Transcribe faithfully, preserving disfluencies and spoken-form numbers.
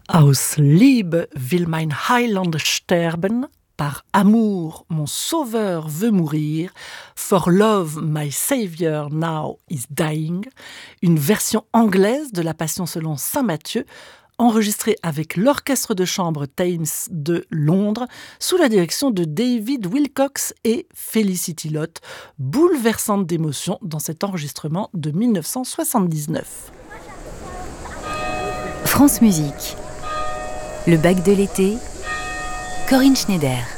Aus Liebe will mein Heiland sterben, par amour mon sauveur veut mourir, for love my savior now is dying, une version anglaise de la Passion selon saint Matthieu, enregistrée avec l'orchestre de chambre Thames de Londres, sous la direction de David Wilcox et Felicity Lott, bouleversante d'émotion dans cet enregistrement de dix-neuf cent soixante-dix-neuf. France Musique. Le bac de l'été, Corinne Schneider.